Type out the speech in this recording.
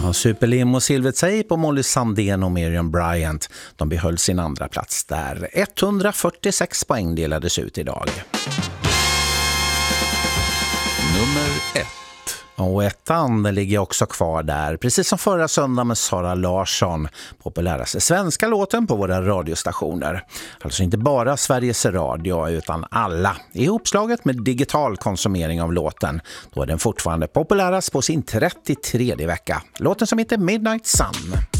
Ja, Superlimo, Silver Tape och Molly Sandén och Miriam Bryant, de behöll sin andra plats där. 146 poäng delades ut idag. Nummer 1. Och ettan ligger också kvar där, precis som förra söndag med Sara Larsson, populäraste svenska låten på våra radiostationer. Alltså inte bara Sveriges Radio utan alla. Ihopslaget med digital konsumering av låten, då är den fortfarande populärast på sin 33:e vecka. Låten som heter Midnight Sun.